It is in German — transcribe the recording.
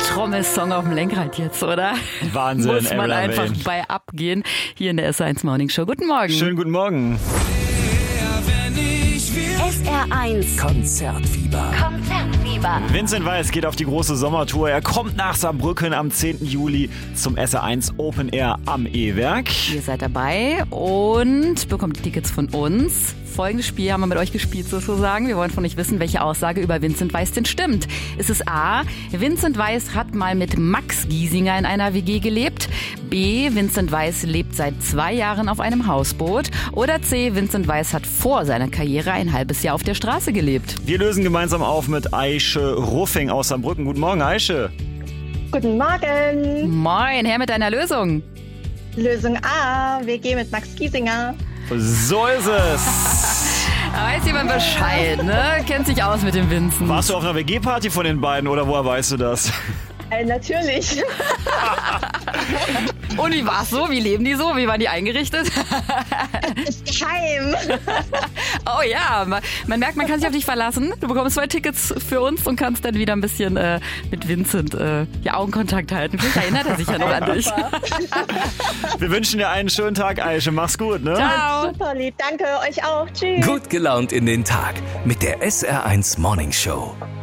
Trommelsong auf dem Lenkrad jetzt, oder? Wahnsinn, Muss man Avril einfach Lavigne. bei abgehen. Hier in der SR1 Morning Show. Guten Morgen. Schönen guten Morgen. SR1 Konzertfieber. Vincent Weiss geht auf die große Sommertour. Er kommt nach Saarbrücken am 10. Juli zum SR1 Open Air am E-Werk. Ihr seid dabei und bekommt die Tickets von uns. Folgendes Spiel haben wir mit euch gespielt sozusagen. Wir wollen von euch wissen, welche Aussage über Vincent Weiss denn stimmt. Ist es A, Vincent Weiss hat mal mit Max Giesinger in einer WG gelebt? B, Vincent Weiss lebt seit 2 Jahren auf einem Hausboot? Oder C, Vincent Weiss hat vor seiner Karriere ein halbes Jahr auf der Straße gelebt? Wir lösen gemeinsam auf mit Aische Ruffing aus Saarbrücken. Guten Morgen, Aische. Guten Morgen. Moin, her mit deiner Lösung. Lösung A, WG mit Max Giesinger. So ist es. Da weiß jemand Bescheid, ne? Kennt sich aus mit dem Vincent. Warst du auf einer WG-Party von den beiden oder woher weißt du das? Natürlich. Und wie war's so? Wie leben die so? Wie waren die eingerichtet? Ist geheim. Oh ja, man merkt, man kann sich auf dich verlassen. Du bekommst 2 Tickets für uns und kannst dann wieder ein bisschen mit Vincent Augenkontakt halten. Vielleicht erinnert er sich ja noch an dich. Wir wünschen dir einen schönen Tag, Aische. Mach's gut, ne? Ciao. Super lieb. Danke euch auch. Tschüss. Gut gelaunt in den Tag mit der SR1 Morning Show.